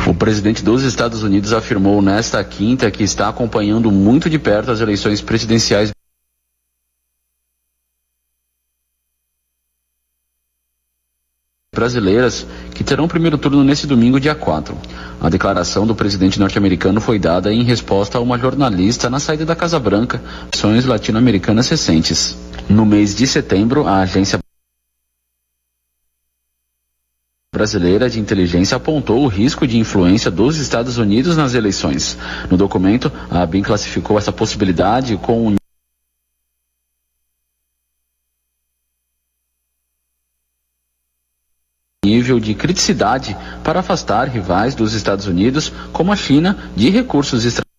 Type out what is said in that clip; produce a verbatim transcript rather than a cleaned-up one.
O presidente dos Estados Unidos afirmou nesta quinta que está acompanhando muito de perto as eleições presidenciais brasileiras, que terão primeiro turno nesse domingo, dia quatro. A declaração do presidente norte-americano foi dada em resposta a uma jornalista na saída da Casa Branca, ações latino-americanas recentes. No mês de setembro, a agência brasileira de inteligência apontou o risco de influência dos Estados Unidos nas eleições. No documento, a ABIN classificou essa possibilidade com o nível de criticidade para afastar rivais dos Estados Unidos, como a China, de recursos estratégicos